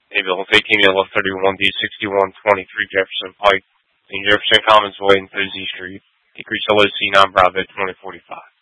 Mayville, Vacation 31D6123 Jefferson Pike, in Jefferson Commons Way in Posey Street, Hickory Cello C9 Bravo 2045.